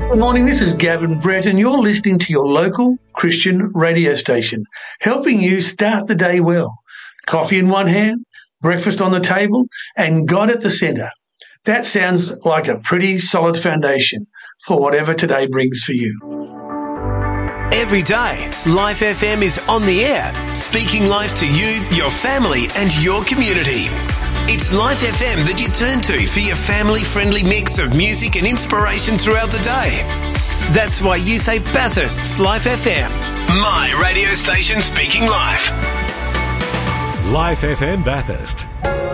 Good morning, this is Gavin Brett and you're listening to your local Christian radio station, helping you start the day well. Coffee in one hand, breakfast on the table, and God at the centre. That sounds like a pretty solid foundation for whatever today brings for you. Every day, Life FM is on the air, speaking life to you, your family and your community. It's Life FM that you turn to for your family-friendly mix of music and inspiration throughout the day. That's why you say Bathurst's Life FM. My radio station speaking life. Life FM Bathurst.